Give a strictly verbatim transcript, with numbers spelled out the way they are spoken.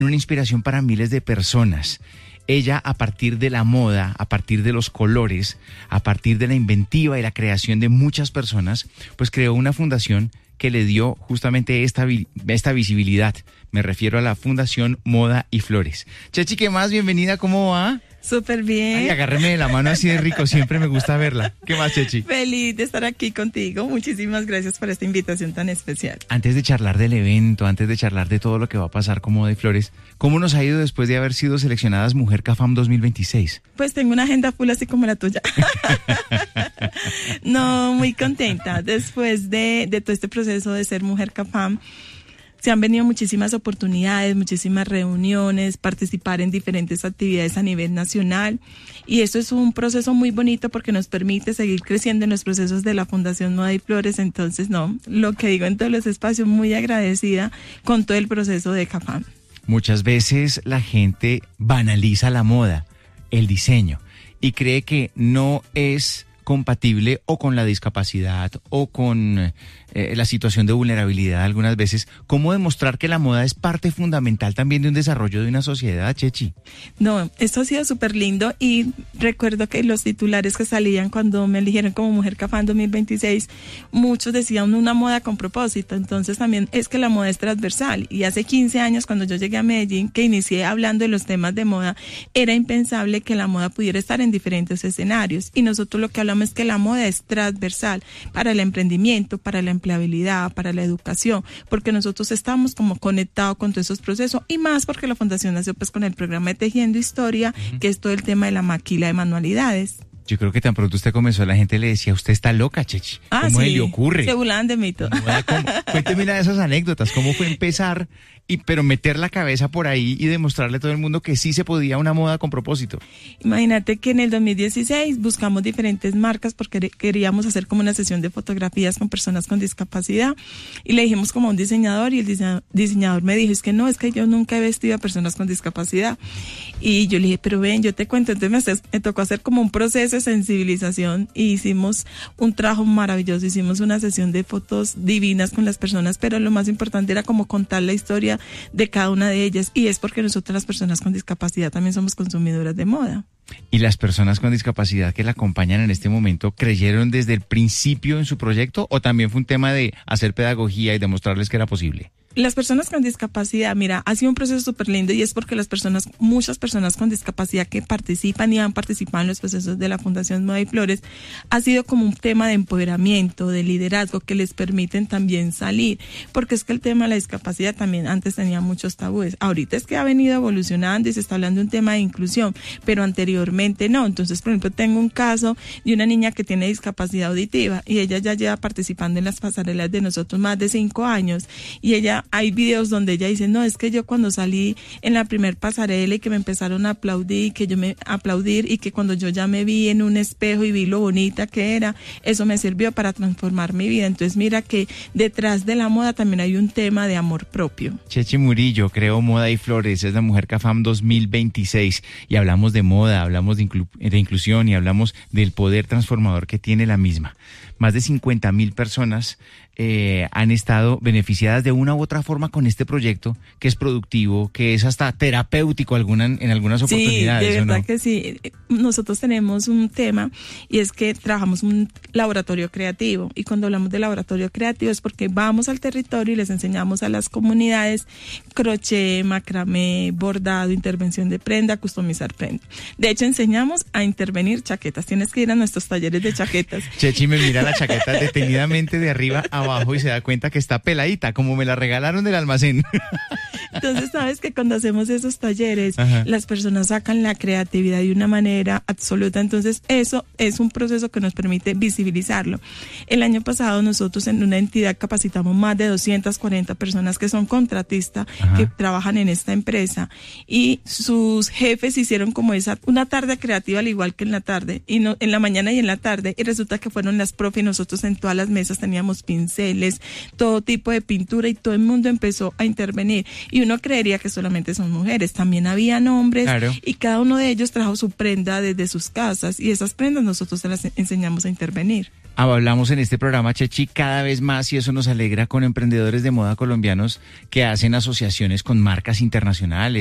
una inspiración para miles de personas. Ella, a partir de la moda, a partir de los colores, a partir de la inventiva y la creación de muchas personas, pues creó una fundación que le dio justamente esta, esta visibilidad. Me refiero a la Fundación Moda y Flores. Chechi, ¿qué más? Bienvenida, ¿cómo va? Súper bien. Ay, agárreme de la mano así de rico, siempre me gusta verla. ¿Qué más, Chechi? Feliz de estar aquí contigo. Muchísimas gracias por esta invitación tan especial. Antes de charlar del evento, antes de charlar de todo lo que va a pasar con Moda y Flores, ¿cómo nos ha ido después de haber sido seleccionadas Mujer Cafam dos mil veintiséis? Pues tengo una agenda full así como la tuya. No, muy contenta. Después de, de todo este proceso de ser Mujer Cafam, se han venido muchísimas oportunidades, muchísimas reuniones, participar en diferentes actividades a nivel nacional, y esto es un proceso muy bonito porque nos permite seguir creciendo en los procesos de la Fundación Moda y Flores. Entonces, no, lo que digo en todos los espacios, muy agradecida con todo el proceso de Cafam. Muchas veces la gente banaliza la moda, el diseño, y cree que no es compatible o con la discapacidad o con eh, la situación de vulnerabilidad algunas veces. ¿Cómo demostrar que la moda es parte fundamental también de un desarrollo de una sociedad, Chechi? No, esto ha sido súper lindo, y recuerdo que los titulares que salían cuando me eligieron como Mujer Cafam dos mil veintiséis, muchos decían una moda con propósito. Entonces también es que la moda es transversal, y hace quince años cuando yo llegué a Medellín, que inicié hablando de los temas de moda, era impensable que la moda pudiera estar en diferentes escenarios, y nosotros lo que hablamos es que la moda es transversal para el emprendimiento, para la empleabilidad, para la educación, porque nosotros estamos como conectados con todos esos procesos, y más porque la Fundación nació pues con el programa de Tejiendo Historia, uh-huh, que es todo el tema de la maquila de manualidades. Yo creo que tan pronto usted comenzó, la gente le decía, usted está loca, Chechi. Ah, ¿Cómo sí, se le ocurre? Se burlaban de mí todo. Cuénteme una de esas anécdotas, ¿cómo fue empezar, y pero meter la cabeza por ahí y demostrarle a todo el mundo que sí se podía una moda con propósito? Imagínate que en el dos mil dieciséis buscamos diferentes marcas porque queríamos hacer como una sesión de fotografías con personas con discapacidad, y le dijimos como a un diseñador, y el diseñador, diseñador me dijo, es que no, es que yo nunca he vestido a personas con discapacidad. Y yo le dije, pero ven, yo te cuento. Entonces me, me tocó hacer como un proceso de sensibilización, y hicimos un trabajo maravilloso, hicimos una sesión de fotos divinas con las personas, pero lo más importante era como contar la historia de cada una de ellas, y es porque nosotros las personas con discapacidad también somos consumidoras de moda. ¿Y las personas con discapacidad que la acompañan en este momento creyeron desde el principio en su proyecto, o también fue un tema de hacer pedagogía y demostrarles que era posible? Las personas con discapacidad, mira, ha sido un proceso súper lindo, y es porque las personas, muchas personas con discapacidad que participan y han participado en los procesos de la Fundación Moda y Flores, ha sido como un tema de empoderamiento, de liderazgo, que les permiten también salir, porque es que el tema de la discapacidad también antes tenía muchos tabúes. Ahorita es que ha venido evolucionando y se está hablando de un tema de inclusión, pero anteriormente no. Entonces, por ejemplo, tengo un caso de una niña que tiene discapacidad auditiva, y ella ya lleva participando en las pasarelas de nosotros más de cinco años, y ella, hay videos donde ella dice, no, es que yo cuando salí en la primer pasarela y que me empezaron a aplaudir, que yo me aplaudir, y que cuando yo ya me vi en un espejo y vi lo bonita que era, eso me sirvió para transformar mi vida. Entonces mira que detrás de la moda también hay un tema de amor propio. Chechi Murillo creó Moda y Flores, es la Mujer Cafam dos mil veintiséis, y hablamos de moda, hablamos de, inclu- de inclusión, y hablamos del poder transformador que tiene la misma. Más de cincuenta mil personas eh, han estado beneficiadas de una u otra forma con este proyecto, que es productivo, que es hasta terapéutico alguna, en algunas oportunidades. Sí, de verdad, ¿o no? que sí. Nosotros tenemos un tema, y es que trabajamos un laboratorio creativo, y cuando hablamos de laboratorio creativo es porque vamos al territorio y les enseñamos a las comunidades crochet, macramé, bordado, intervención de prenda, customizar prenda. De hecho, enseñamos a intervenir chaquetas. Tienes que ir a nuestros talleres de chaquetas. Chechi me mira la chaqueta detenidamente de arriba abajo y se da cuenta que está peladita, como me la regalaron del almacén. Entonces, sabes que cuando hacemos esos talleres, Ajá, las personas sacan la creatividad de una manera absoluta. Entonces, eso es un proceso que nos permite visibilizarlo. El año pasado nosotros en una entidad capacitamos más de doscientas cuarenta personas que son contratistas, ajá, que trabajan en esta empresa, y sus jefes hicieron como esa una tarde creativa al igual que en la tarde, y no en la mañana y en la tarde, y resulta que fueron las profes que nosotros en todas las mesas teníamos pinceles, todo tipo de pintura y todo el mundo empezó a intervenir. Y uno creería que solamente son mujeres, también habían hombres, claro. Y cada uno de ellos trajo su prenda desde sus casas y esas prendas nosotros se las enseñamos a intervenir. Hablamos en este programa, Chechi, cada vez más, y eso nos alegra, con emprendedores de moda colombianos que hacen asociaciones con marcas internacionales.